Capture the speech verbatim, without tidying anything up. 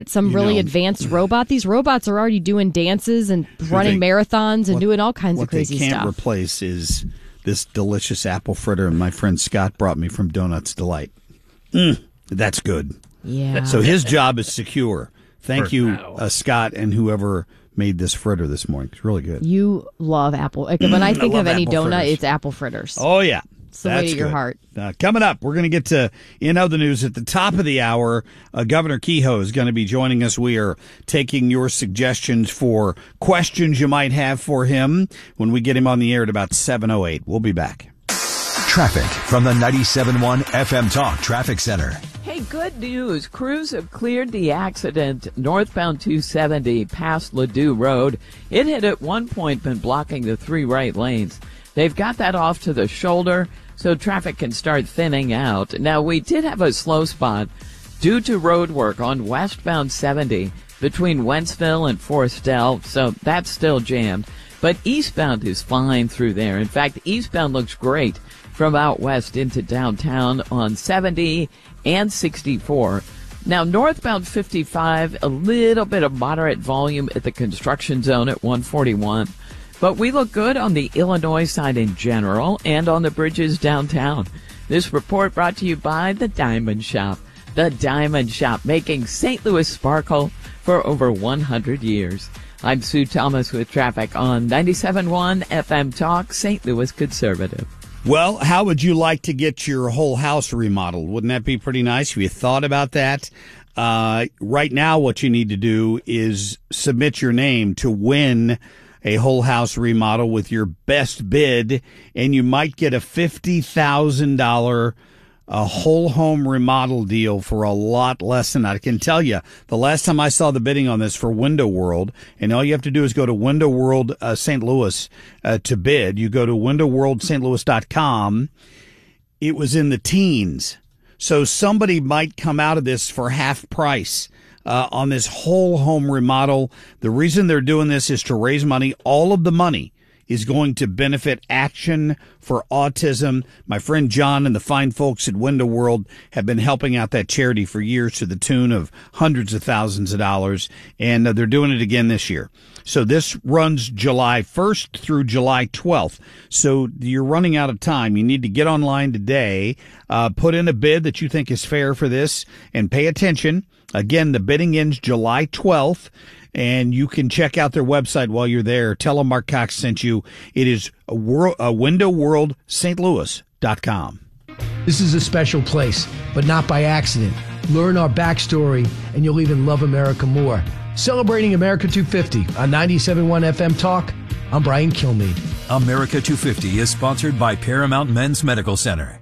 some you really know, advanced robot. These robots are already doing dances and running they, marathons and what, doing all kinds of crazy stuff. What they can't stuff. replace is this delicious apple fritter, and my friend Scott brought me from Donuts Delight. Mm, that's good. Yeah. So his job is secure. Thank Perfect. you, uh, Scott, and whoever made this fritter this morning. It's really good. You love apple. Like, when I think I of any apple donut, fritters. it's apple fritters. Oh, yeah. It's the That's way to your good. heart. Uh, coming up, we're going to get to in other news at the top of the hour. Uh, Governor Kehoe is going to be joining us. We are taking your suggestions for questions you might have for him when we get him on the air at about seven oh eight. We'll be back. Traffic from the ninety-seven point one F M Talk Traffic Center. Hey, good news. Crews have cleared the accident northbound two seventy past Ladue Road. It had at one point been blocking the three right lanes. They've got that off to the shoulder, so traffic can start thinning out. Now, we did have a slow spot due to road work on westbound seventy between Wentzville and Forest Dell, so that's still jammed. But eastbound is fine through there. In fact, eastbound looks great from out west into downtown on seventy and sixty-four. Now, northbound fifty-five, a little bit of moderate volume at the construction zone at one forty-one. But we look good on the Illinois side in general and on the bridges downtown. This report brought to you by the Diamond Shop. The Diamond Shop, making Saint Louis sparkle for over one hundred years. I'm Sue Thomas with traffic on ninety-seven point one F M Talk, Saint Louis Conservative. Well, how would you like to get your whole house remodeled? Wouldn't that be pretty nice? Have you thought about that? Uh, right now, what you need to do is submit your name to win a whole house remodel with your best bid, and you might get a fifty thousand dollars a whole home remodel deal for a lot less than that. I can tell you, the last time I saw the bidding on this for Window World, and all you have to do is go to Window World uh, Saint Louis uh, to bid. You go to window world st louis dot com. It was in the teens. So somebody might come out of this for half price. Uh, on this whole home remodel. The reason they're doing this is to raise money. All of the money is going to benefit Action for Autism. My friend John and the fine folks at Window World have been helping out that charity for years to the tune of hundreds of thousands of dollars, and uh, they're doing it again this year. So this runs July first through July twelfth. So you're running out of time. You need to get online today, uh, put in a bid that you think is fair for this, and pay attention. Again, the bidding ends July twelfth, and you can check out their website while you're there. Tell them Mark Cox sent you. It is a world, a window world st louis dot com. This is a special place, but not by accident. Learn our backstory, and you'll even love America more. Celebrating America two fifty on ninety-seven point one F M Talk, I'm Brian Kilmeade. America two fifty is sponsored by Paramount Men's Medical Center.